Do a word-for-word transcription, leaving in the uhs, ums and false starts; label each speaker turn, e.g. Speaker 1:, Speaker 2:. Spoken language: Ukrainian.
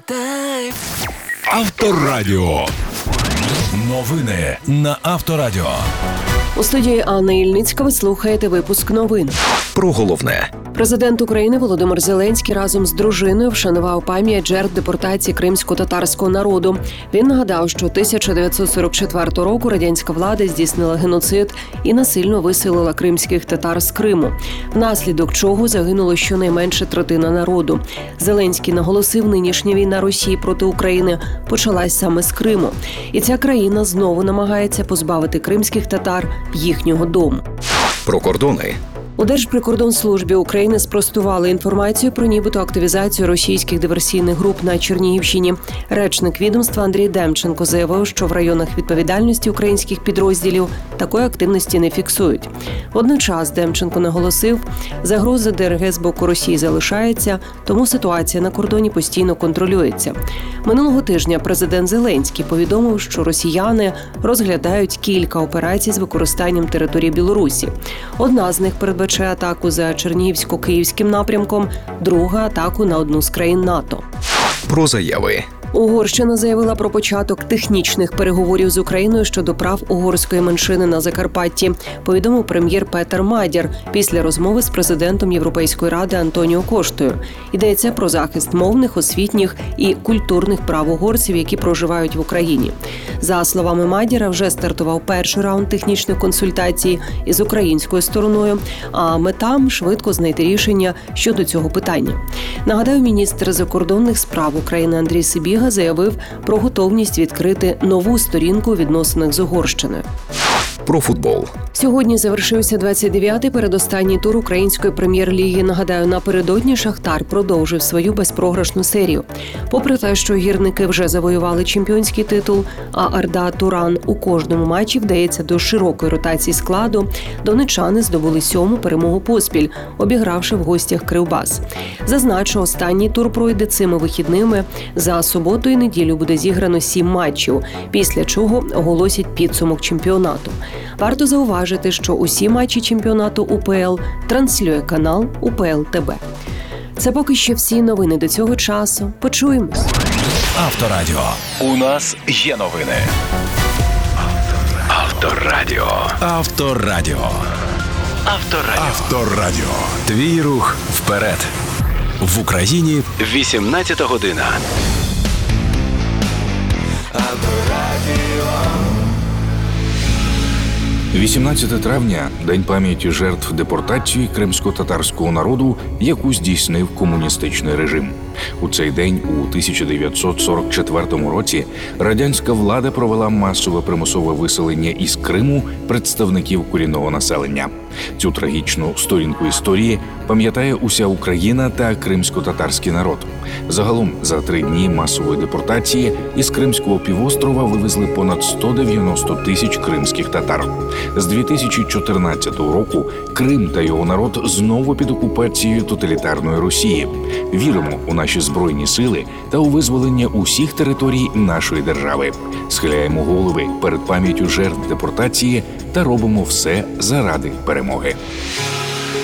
Speaker 1: Пам'ятай.
Speaker 2: Авторадіо. Новини на Авторадіо.
Speaker 3: У студії Анна Ільницька ви слухаєте випуск новин.
Speaker 4: Про головне.
Speaker 3: Президент України Володимир Зеленський разом з дружиною вшанував пам'ять жертв депортації кримсько-татарського народу. Він нагадав, що тисяча дев'ятсот сорок четвертого року радянська влада здійснила геноцид і насильно виселила кримських татар з Криму, внаслідок чого загинуло щонайменше третина народу. Зеленський наголосив, нинішня війна Росії проти України почалась саме з Криму. І ця країна знову намагається позбавити кримських татар їхнього дому.
Speaker 4: Про кордони.
Speaker 3: У Держприкордонслужбі України спростували інформацію про нібито активізацію російських диверсійних груп на Чернігівщині. Речник відомства Андрій Демченко заявив, що в районах відповідальності українських підрозділів такої активності не фіксують. Водночас Демченко наголосив, загроза ДРГ з боку Росії залишається, тому ситуація на кордоні постійно контролюється. Минулого тижня президент Зеленський повідомив, що росіяни розглядають кілька операцій з використанням території Білорусі. Одна з них передбачає атаку за Чернігівсько-Київським напрямком, друга – атаку на одну з країн НАТО.
Speaker 4: Про заяви.
Speaker 3: Угорщина заявила про початок технічних переговорів з Україною щодо прав угорської меншини на Закарпатті, повідомив прем'єр Петер Мадяр після розмови з президентом Європейської ради Антоніо Коштою. Йдеться про захист мовних, освітніх і культурних прав угорців, які проживають в Україні. За словами Мадяра, вже стартував перший раунд технічних консультацій із українською стороною, а мета – швидко знайти рішення щодо цього питання. Нагадаю, міністр закордонних справ України Андрій Сибіга заявив про готовність відкрити нову сторінку у відносинах з Угорщиною.
Speaker 4: Про футбол.
Speaker 3: Сьогодні завершився двадцять дев'ятий передостанній тур української прем'єр-ліги. Нагадаю, напередодні «Шахтар» продовжив свою безпрограшну серію. Попри те, що гірники вже завоювали чемпіонський титул, а Арда Туран у кожному матчі вдається до широкої ротації складу, донечани здобули сьому перемогу поспіль, обігравши в гостях Кривбас. Зазначу, останній тур пройде цими вихідними. За суботу і неділю буде зіграно сім матчів, після чого оголосять підсумок чемпіонату. Варто зауважити, що усі матчі чемпіонату УПЛ транслює канал УПЛ ТБ. Це поки що всі новини до цього часу. Почуємось.
Speaker 2: Авторадіо. У нас є новини. Авторадіо. Авторадіо. Авторадіо. Авторадіо. Твій рух вперед. В Україні вісімнадцята година.
Speaker 5: вісімнадцяте травня – День пам'яті жертв депортації кримсько-татарського народу, яку здійснив комуністичний режим. У цей день, у тисяча дев'ятсот сорок четвертому році, радянська влада провела масове примусове виселення із Криму представників корінного населення. Цю трагічну сторінку історії пам'ятає уся Україна та кримсько-татарський народ. Загалом, за три дні масової депортації із Кримського півострова вивезли понад сто дев'яносто тисяч кримських татар. З дві тисячі чотирнадцятого року Крим та його народ знову під окупацією тоталітарної Росії. Віримо у наші Збройні сили та у визволення усіх територій нашої держави. Схиляємо голови перед пам'яттю жертв депортації та робимо все заради перемоги.